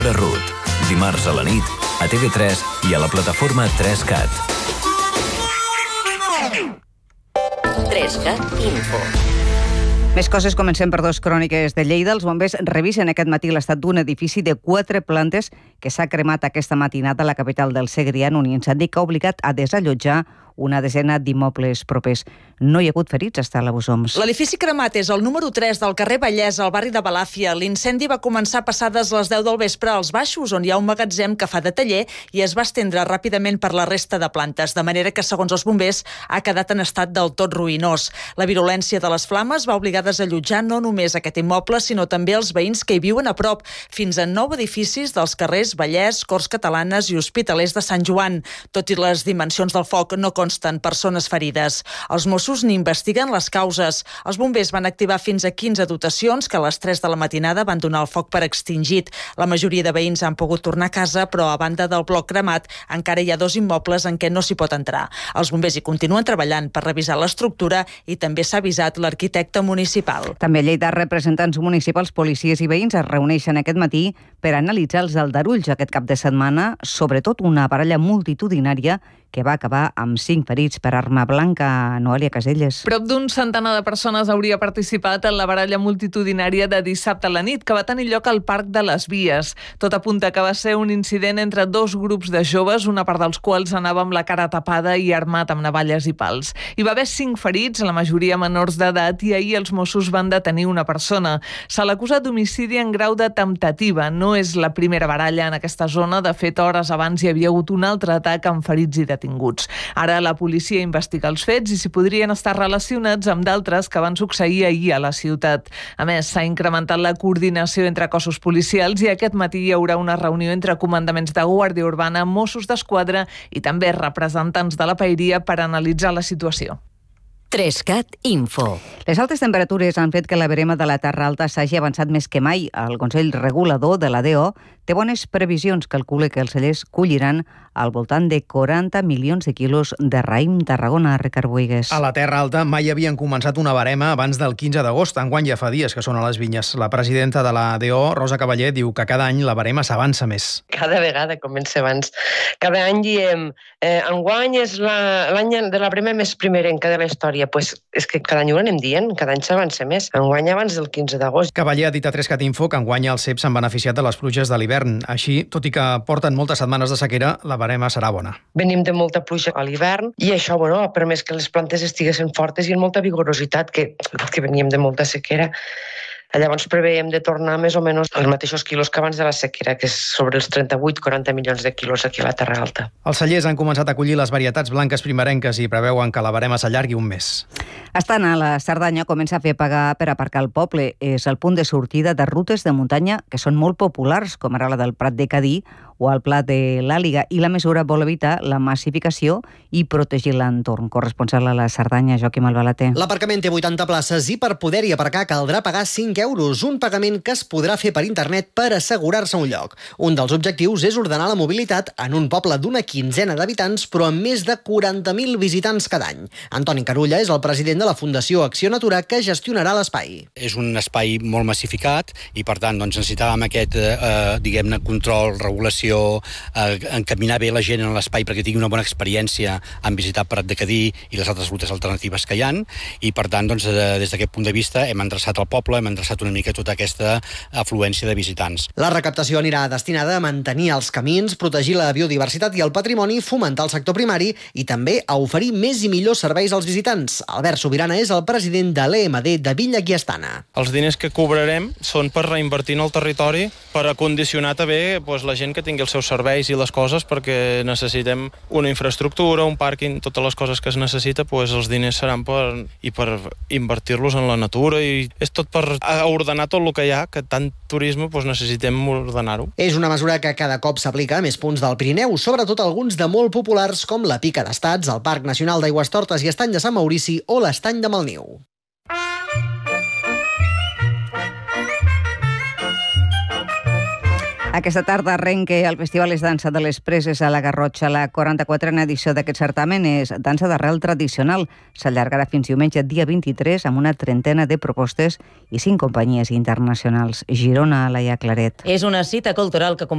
Ruth. Dimarts a la nit, a TV3 i a la plataforma 3CAT. 3CAT Info. Més coses, comencem per dos cròniques de Lleida. Els bombers revisen aquest matí l'estat d'un edifici de 4 plantes que s'ha cremat aquesta matinada a la capital del Segrià en un incendi que ha obligat a desallotjar una desena d'immobles propers. No hi ha hagut ferits hasta a l'Abusoms. L'edifici cremat és el número 3 del carrer Vallès, al barri de Balàfia. L'incendi va començar passades les 10 del vespre als baixos, on hi ha un magatzem que fa de taller, i es va estendre ràpidament per la resta de plantes, de manera que, segons els bombers, ha quedat en estat del tot ruïnós. La virulència de les flames va obligar a desallotjar no només aquest immoble, sinó també els veïns que hi viuen a prop, fins a 9 edificis dels carrers Vallès, Corts Catalanes i Hospitalers de Sant Joan. Tot i les dimensions del foc, no consten persones ferides. Els Mossos n'investiguen les causes. Els bombers van activar fins a 15 dotacions que a les 3 de la matinada van donar el foc per extingit. La majoria de veïns han pogut tornar a casa, però a banda del bloc cremat encara hi ha 2 immobles en què no s'hi pot entrar. Els bombers hi continuen treballant per revisar l'estructura i també s'ha avisat l'arquitecte municipal. També a Lleida, representants municipals, policies i veïns es reuneixen aquest matí per analitzar els aldarulls aquest cap de setmana, sobretot una baralla multitudinària que va acabar amb 5 ferits per arma blanca. Noelia Caselles. Prop d'un centenar de persones hauria participat en la baralla multitudinària de dissabte a la nit, que va tenir lloc al Parc de les Vies. Tot apunta que va ser un incident entre 2 grups de joves, una part dels quals anava amb la cara tapada i armat amb navalles i pals. Hi va haver 5 ferits, la majoria menors d'edat, i ahir els Mossos van detenir una persona. Se l'acusa d'homicidi en grau de temptativa. No és la primera baralla en aquesta zona. De fet, hores abans hi havia hagut un altre atac amb ferits i detinguts. Ara la policia investiga els fets i si podrien estar relacionats amb d'altres que van succeir ahir a la ciutat. A més, s'ha incrementat la coordinació entre cossos policials i aquest matí hi haurà una reunió entre comandaments de Guàrdia Urbana, Mossos d'Esquadra i també representants de la Paeria per analitzar la situació. 3CAT Info. Les altes temperatures han fet que la verema de la Terra Alta s'hagi avançat més que mai. El Consell Regulador de la DO té bones previsions. Calcula que els cellers colliran al voltant de 40 milions de quilos de raïm Tarragona. Ricard Boigues. A la Terra Alta mai havien començat una barema abans del 15 d'agost. Enguany ja fa dies que són a les vinyes. La presidenta de la DO, Rosa Cavaller, diu que cada any la barema s'avança més. Cada vegada comença abans. Cada any diem, enguany és l'any de la barema més primerenca de la història. Pues és que cada any ho anem dient, cada any s'avança més. Enguany abans del 15 d'agost. Cavaller ha dit a 3CAT Info que enguany els ceps s'han beneficiat de les pluges de l'hivern. Així, tot i que porten moltes setmanes de sequera, la barema serà bona. Venim de molta pluja a l'hivern i això ha permès que les plantes estiguessin fortes i amb molta vigorositat, que veníem de molta sequera. Llavors preveiem de tornar més o menys als mateixos quilos que abans de la sequera, que és sobre els 38-40 milions de quilos aquí a la Terra Alta. Els cellers han començat a collir les varietats blanques primerenques i preveuen que la barema s'allargui un mes. Astana, la Cerdanya, comença a fer pagar per aparcar al poble. És el punt de sortida de rutes de muntanya que són molt populars, com ara la del Prat de Cadí o el Pla de l'Àliga, i la mesura vol evitar la massificació i protegir l'entorn. Corresponsal a la Cerdanya, Joaquim Albalater. L'aparcament té 80 places i per poder-hi aparcar caldrà pagar 5 euros, un pagament que es podrà fer per internet per assegurar-se un lloc. Un dels objectius és ordenar la mobilitat en un poble d'una quinzena d'habitants, però amb més de 40.000 visitants cada any. Antoni Carulla és el president de la Fundació Acció Natura, que gestionarà l'espai. És un espai molt massificat i, per tant, necessitàvem aquest control, regulació, encaminar bé la gent en l'espai perquè tingui una bona experiència en visitar Prat de Cadí i les altres rutes alternatives que hi ha, i, per tant, des d'aquest punt de vista hem endreçat el poble, hem endreçat una mica tota aquesta afluència de visitants. La recaptació anirà destinada a mantenir els camins, protegir la biodiversitat i el patrimoni, fomentar el sector primari i també a oferir més i millors serveis als visitants. Albert Sobirana és el president de l'EMD de Villa Guiastana. Els diners que cobrarem són per reinvertir en el territori, per acondicionar també la gent que tingui els seus serveis i les coses, perquè necessitem una infraestructura, un pàrquing, totes les coses que es necessita, els diners seran per invertir-los en la natura, i és tot per ordenar tot el que hi ha, que tant turisme necessitem ordenar-ho. És una mesura que cada cop s'aplica a més punts del Pirineu, sobretot alguns de molt populars com la Pica d'Estats, el Parc Nacional d'Aigüestortes i Estany de Sant Maurici o l'Estany de Malniu. Aquesta tarda arrenca el Festival és Dansa de les Preses a la Garrotxa. La 44a edició d'aquest certamen és dansa d'arrel tradicional. S'allargarà fins diumenge dia 23 amb una trentena de propostes i 5 companyies internacionals. Girona, Laia Claret. És una cita cultural que